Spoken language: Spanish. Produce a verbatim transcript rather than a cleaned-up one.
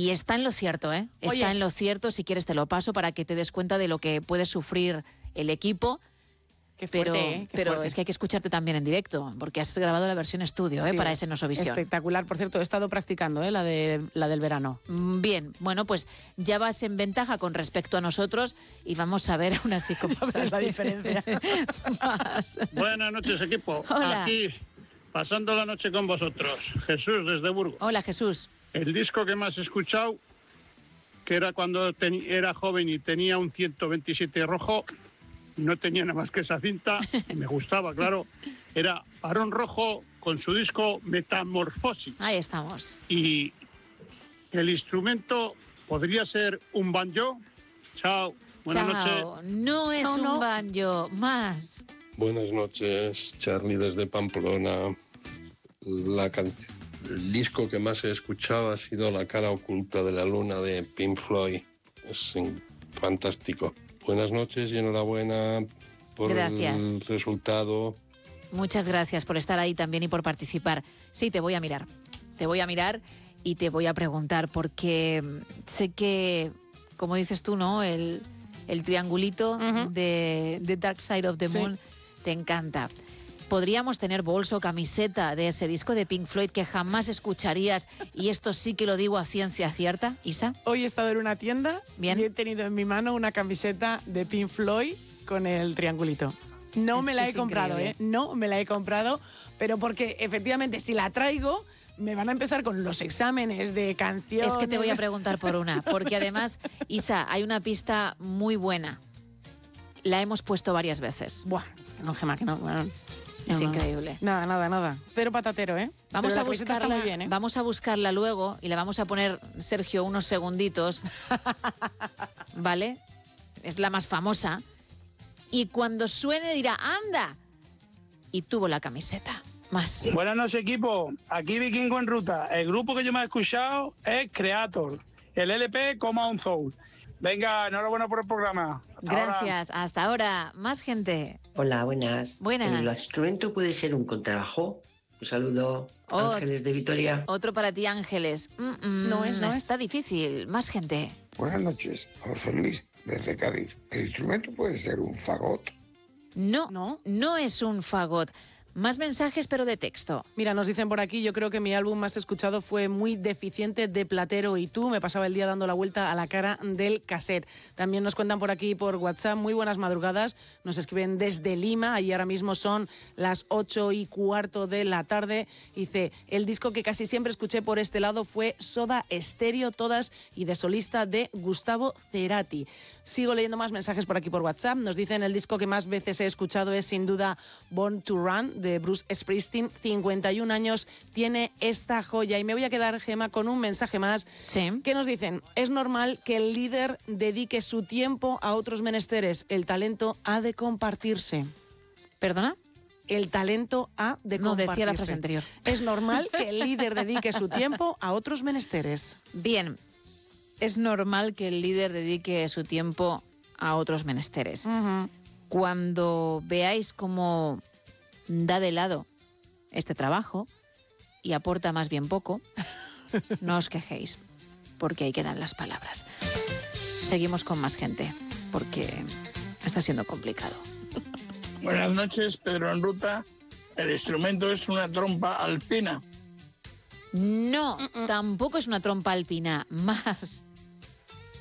Y está en lo cierto, ¿eh? Está Oye. en lo cierto, si quieres te lo paso para que te des cuenta de lo que puede sufrir el equipo. Qué fuerte, Pero, ¿eh? Qué pero fuerte. es que hay que escucharte también en directo, porque has grabado la versión estudio, ¿eh? Sí, Para ese Nosovisión. espectacular. Por cierto, he estado practicando, ¿eh? la, de, la del verano. Mm, Bien, bueno, pues ya vas en ventaja con respecto a nosotros y vamos a ver aún así cómo Ya ves sale. la diferencia. Más. Buenas noches, equipo. Hola. Aquí, pasando la noche con vosotros. Jesús, desde Burgos. Hola, Jesús. El disco que más he escuchado, que era cuando ten- era joven y tenía un ciento veintisiete rojo, no tenía nada más que esa cinta, y me gustaba, claro, era Barón Rojo con su disco Metamorfosis. Ahí estamos. Y el instrumento podría ser un banjo. Chao, buenas Chao. noches. No es No, un no. banjo, más. Buenas noches, Charlie desde Pamplona. La can- El disco que más he escuchado ha sido La cara oculta de la luna de Pink Floyd. Es in- fantástico. Buenas noches y enhorabuena por Gracias. el resultado. Muchas gracias por estar ahí también y por participar. Sí, te voy a mirar. Te voy a mirar y te voy a preguntar porque sé que, como dices tú, ¿no? El, el triangulito Ujú. de, de Dark Side of the Sí. Moon te encanta. Podríamos tener bolso, camiseta de ese disco de Pink Floyd que jamás escucharías y esto sí que lo digo a ciencia cierta, Isa. Hoy he estado en una tienda Bien. y he tenido en mi mano una camiseta de Pink Floyd con el triangulito. No Es me que la he es comprado, increíble. ¿eh? No me la he comprado, pero porque efectivamente si la traigo me van a empezar con los exámenes de canciones. Es que te voy a preguntar por una, porque además, Isa, hay una pista muy buena. La hemos puesto varias veces. Buah, no, Gemma, que no. Bueno, Es no, no. increíble. Nada, nada, nada. Pero patatero, ¿eh? Vamos Pero a la camiseta está buscarla, muy bien, ¿eh? vamos a buscarla luego y le vamos a poner, Sergio, unos segunditos, ¿vale? Es la más famosa. Y cuando suene dirá, ¡anda! Y tuvo la camiseta. Más. Buenas noches, equipo. Aquí Vikingo en Ruta. El grupo que yo me he escuchado es Creator. El L P Coma on Soul. Venga, enhorabuena por el programa. Hasta ahora. Gracias. Hasta ahora. Más gente. Hola, buenas. Buenas. ¿El instrumento puede ser un contrabajo? Un saludo, Oh. Ángeles de Vitoria. Otro para ti, Ángeles. Mm, mm, No es, no es. Está difícil. Más gente. Buenas noches, José Luis, desde Cádiz. ¿El instrumento puede ser un fagot? No, ¿No? no es un fagot. Más mensajes, pero de texto. Mira, nos dicen por aquí, yo creo que mi álbum más escuchado fue Muy deficiente de Platero y tú. Me pasaba el día dando la vuelta a la cara del cassette. También nos cuentan por aquí por WhatsApp, muy buenas madrugadas. Nos escriben desde Lima y ahora mismo son las ocho y cuarto de la tarde. Dice, el disco que casi siempre escuché por este lado fue Soda Stereo, todas y de solista de Gustavo Cerati. Sigo leyendo más mensajes por aquí por WhatsApp. Nos dicen, el disco que más veces he escuchado es sin duda Born to Run de Bruce Springsteen. cincuenta y un años tiene esta joya. Y me voy a quedar, Gemma, con un mensaje más. Sí. ¿Qué nos dicen? Es normal que el líder dedique su tiempo a otros menesteres. El talento ha de compartirse. ¿Perdona? El talento ha de No, compartirse. decía la frase anterior. Es normal que el líder dedique su tiempo a otros menesteres. Bien. Es normal que el líder dedique su tiempo a otros menesteres. Ujú. Cuando veáis cómo da de lado este trabajo y aporta más bien poco, no os quejéis, porque ahí quedan las palabras. Seguimos con más gente, porque está siendo complicado. Buenas noches, Pedro en Ruta. El instrumento es una trompa alpina. No, tampoco es una trompa alpina, más.